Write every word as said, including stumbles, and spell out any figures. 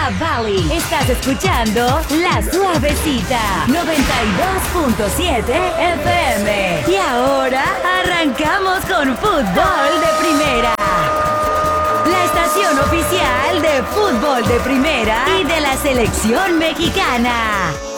Valley. Estás escuchando La Suavecita noventa y dos punto siete F M. Y ahora arrancamos con Fútbol de Primera. La estación oficial de Fútbol de Primera y de la selección mexicana.